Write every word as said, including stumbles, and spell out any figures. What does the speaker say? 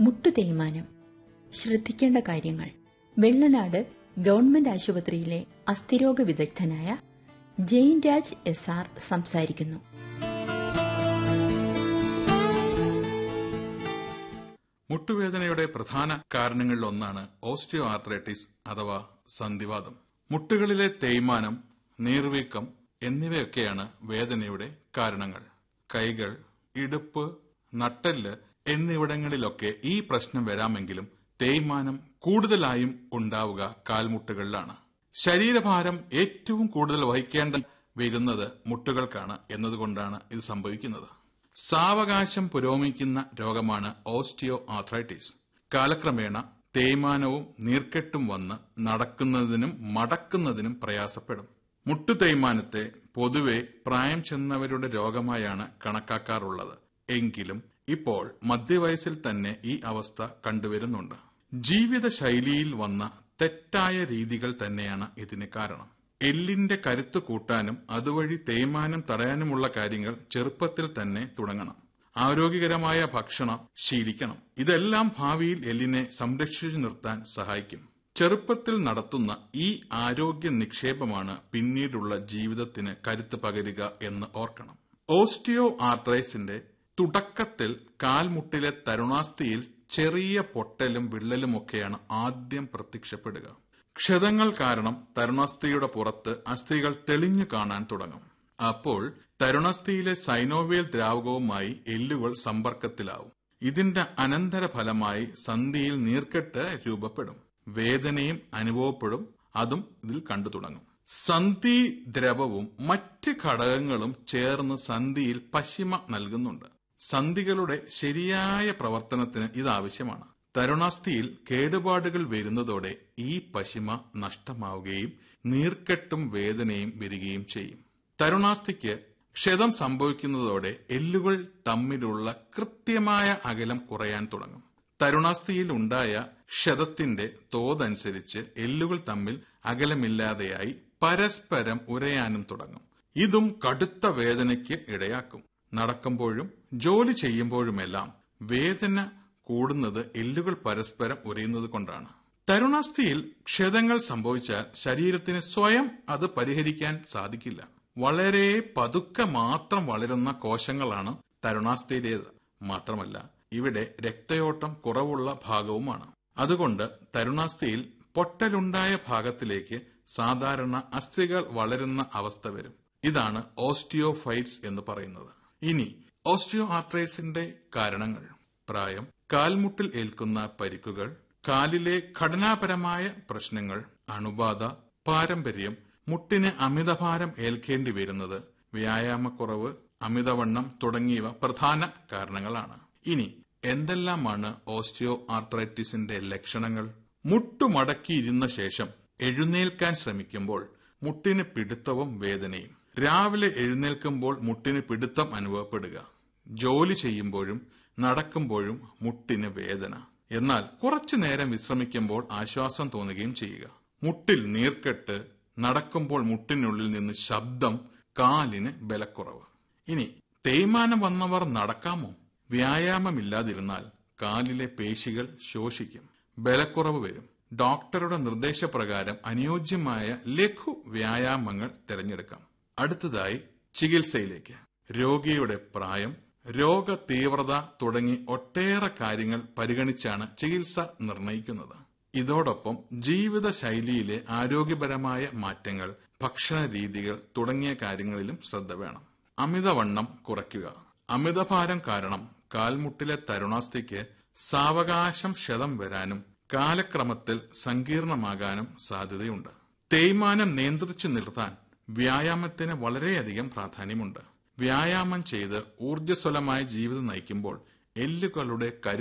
മുട്ടുതേയ്മാനം. ശ്രദ്ധിക്കേണ്ട കാര്യങ്ങൾ. വെള്ളനാട് ഗവൺമെന്റ് ആശുപത്രിയിലെ അസ്ഥിരോഗ വിദഗ്ധനായ ജെയിൻ രാജ് എസ് ആർ സംസാരിക്കുന്നു. മുട്ടുവേദനയുടെ പ്രധാന കാരണങ്ങളിലൊന്നാണ് ഓസ്റ്റിയോ ആർത്രൈറ്റിസ് അഥവാ സന്ധിവാതം. മുട്ടുകളിലെ തേയ്മാനം, നീർവീക്കം എന്നിവയൊക്കെയാണ് വേദനയുടെ കാരണങ്ങൾ. കൈകൾ, ഇടുപ്പ്, നട്ടെല്ല് എന്നിവിടങ്ങളിലൊക്കെ ഈ പ്രശ്നം വരാമെങ്കിലും തേയ്മാനം കൂടുതലായും ഉണ്ടാവുക കാൽമുട്ടുകളിലാണ്. ശരീരഭാരം ഏറ്റവും കൂടുതൽ വഹിക്കേണ്ട വരുന്നത് മുട്ടുകൾക്കാണ് എന്നതുകൊണ്ടാണ് ഇത് സംഭവിക്കുന്നത്. സാവകാശം പുരോഗമിക്കുന്ന രോഗമാണ് ഓസ്റ്റിയോ ആർത്രൈറ്റിസ്. കാലക്രമേണ തേയ്മാനവും നീർക്കെട്ടും വന്ന് നടക്കുന്നതിനും മടക്കുന്നതിനും പ്രയാസപ്പെടും. മുട്ടുതേയ്മാനത്തെ പൊതുവെ പ്രായം ചെന്നവരുടെ രോഗമായാണ് കണക്കാക്കാറുള്ളത്. എങ്കിലും ഇപ്പോൾ മധ്യവയസ്സിൽ തന്നെ ഈ അവസ്ഥ കണ്ടുവരുന്നുണ്ട്. ജീവിതശൈലിയിൽ വന്ന തെറ്റായ രീതികൾ തന്നെയാണ് ഇതിന് കാരണം. എല്ലിന്റെ കരുത്ത് കൂട്ടാനും അതുവഴി തേയ്മാനം തടയാനുമുള്ള കാര്യങ്ങൾ ചെറുപ്പത്തിൽ തന്നെ തുടങ്ങണം. ആരോഗ്യകരമായ ഭക്ഷണം ശീലിക്കണം. ഇതെല്ലാം ഭാവിയിൽ എല്ലിനെ സംരക്ഷിച്ചു നിർത്താൻ സഹായിക്കും. ചെറുപ്പത്തിൽ നടത്തുന്ന ഈ ആരോഗ്യ നിക്ഷേപമാണ് പിന്നീടുള്ള ജീവിതത്തിന് കരുത്ത് പകരുക എന്ന് ഓർക്കണം. ഓസ്റ്റിയോ ആർത്രൈറ്റിസിന്റെ തുടക്കത്തിൽ കാൽമുട്ടിലെ തരുണാസ്ഥിയിൽ ചെറിയ പൊട്ടലും വിള്ളലുമൊക്കെയാണ് ആദ്യം പ്രത്യക്ഷപ്പെടുക. ക്ഷതങ്ങൾ കാരണം തരുണാസ്ഥിയുടെ പുറത്ത് അസ്ഥികൾ തെളിഞ്ഞു കാണാൻ തുടങ്ങും. അപ്പോൾ തരുണാസ്ഥിയിലെ സൈനോവിയൽ ദ്രാവകവുമായി എല്ലുകൾ സമ്പർക്കത്തിലാവും. ഇതിന്റെ അനന്തരഫലമായി സന്ധിയിൽ നീർക്കെട്ട് രൂപപ്പെടും. വേദനയും അനുഭവപ്പെടും. അതും ഇതിൽ കണ്ടു തുടങ്ങും. സന്ധി ദ്രവവും മറ്റ് ഘടകങ്ങളും ചേർന്ന് സന്ധിയിൽ പശിമ നൽകുന്നുണ്ട്. സന്ധികളുടെ ശരിയായ പ്രവർത്തനത്തിന് ഇതാവശ്യമാണ്. തരുണാസ്ഥിയിൽ കേടുപാടുകൾ വരുന്നതോടെ ഈ പശിമ നഷ്ടമാവുകയും നീർക്കെട്ടും വേദനയും വരികയും ചെയ്യും. തരുണാസ്ഥിക്ക് ക്ഷതം സംഭവിക്കുന്നതോടെ എല്ലുകൾ തമ്മിലുള്ള കൃത്യമായ അകലം കുറയാൻ തുടങ്ങും. തരുണാസ്ഥിയിൽ ഉണ്ടായ ക്ഷതത്തിന്റെ തോതനുസരിച്ച് എല്ലുകൾ തമ്മിൽ അകലമില്ലാതെയായി പരസ്പരം ഉരയാനും തുടങ്ങും. ഇതും കടുത്ത വേദനയ്ക്ക് ഇടയാക്കും. നടക്കുമ്പോഴും ജോലി ചെയ്യുമ്പോഴുമെല്ലാം വേദന കൂടുന്നത് എല്ലുകൾ പരസ്പരം ഉരയുന്നത് കൊണ്ടാണ്. തരുണാസ്ഥിയിൽ ക്ഷതങ്ങൾ സംഭവിച്ചാൽ ശരീരത്തിന് സ്വയം അത് പരിഹരിക്കാൻ സാധിക്കില്ല. വളരെ പതുക്കെ മാത്രം വളരുന്ന കോശങ്ങളാണ് തരുണാസ്ഥിയിലേത്. മാത്രമല്ല ഇവിടെ രക്തയോട്ടം കുറവുള്ള ഭാഗവുമാണ്. അതുകൊണ്ട് തരുണാസ്ഥിയിൽ പൊട്ടലുണ്ടായ ഭാഗത്തിലേക്ക് സാധാരണ അസ്ഥികൾ വളരുന്ന അവസ്ഥ വരും. ഇതാണ് ഓസ്റ്റിയോഫൈറ്റ്സ് എന്ന് പറയുന്നത്. ഇനി ഓസ്റ്റിയോ ആർത്രൈറ്റിസിന്റെ കാരണങ്ങൾ. പ്രായം, കാൽമുട്ടിൽ ഏൽക്കുന്ന പരിക്കുകൾ, കാലിലെ ഘടനാപരമായ പ്രശ്നങ്ങൾ, അണുബാധ, പാരമ്പര്യം, മുട്ടിന് അമിതഭാരം ഏൽക്കേണ്ടി വരുന്നത്, വ്യായാമക്കുറവ്, അമിതവണ്ണം തുടങ്ങിയവ പ്രധാന കാരണങ്ങളാണ്. ഇനി എന്തെല്ലാമാണ് ഓസ്റ്റിയോ ആർത്രൈറ്റിസിന്റെ ലക്ഷണങ്ങൾ? മുട്ടുമടക്കിയിരുന്ന ശേഷം എഴുന്നേൽക്കാൻ ശ്രമിക്കുമ്പോൾ മുട്ടിന് പിടുത്തവും വേദനയും. രാവിലെ എഴുന്നേൽക്കുമ്പോൾ മുട്ടിന് പിടുത്തം അനുഭവപ്പെടുക. ജോലി ചെയ്യുമ്പോഴും നടക്കുമ്പോഴും മുട്ടിന് വേദന. എന്നാൽ കുറച്ചു നേരം വിശ്രമിക്കുമ്പോൾ ആശ്വാസം തോന്നുകയും ചെയ്യുക. മുട്ടിൽ നീർക്കെട്ട്, നടക്കുമ്പോൾ മുട്ടിനുള്ളിൽ നിന്ന് ശബ്ദം, കാലിന് ബലക്കുറവ്. ഇനി തേയ്മാനം വന്നവർ നടക്കാമോ? വ്യായാമമില്ലാതിരുന്നാൽ കാലിലെ പേശികൾ ശോഷിക്കും, ബലക്കുറവ് വരും. ഡോക്ടറുടെ നിർദ്ദേശപ്രകാരം അനുയോജ്യമായ ലഘു വ്യായാമങ്ങൾ തിരഞ്ഞെടുക്കാം. അടുത്തതായി ചികിത്സയിലേക്ക്. രോഗിയുടെ പ്രായം, രോഗ തീവ്രത തുടങ്ങി ഒട്ടേറെ കാര്യങ്ങൾ പരിഗണിച്ചാണ് ചികിത്സ നിർണയിക്കുന്നത്. ഇതോടൊപ്പം ജീവിതശൈലിയിലെ ആരോഗ്യപരമായ മാറ്റങ്ങൾ, ഭക്ഷണ രീതികൾ തുടങ്ങിയ കാര്യങ്ങളിലും ശ്രദ്ധ വേണം. അമിതവണ്ണം കുറയ്ക്കുക. അമിതഭാരം കാരണം കാൽമുട്ടിലെ തരുണാസ്ഥിക്ക് സാവകാശം ക്ഷതം വരാനും കാലക്രമത്തിൽ സങ്കീർണമാകാനും സാധ്യതയുണ്ട്. തേയ്മാനം നിയന്ത്രിച്ചു നിർത്താൻ വ്യായാമത്തിന് വളരെയധികം പ്രാധാന്യമുണ്ട്. വ്യായാമം ചെയ്ത് ഊർജ്ജസ്വലമായ ജീവിതം നയിക്കുമ്പോൾ എല്ലുകളുടെ കരു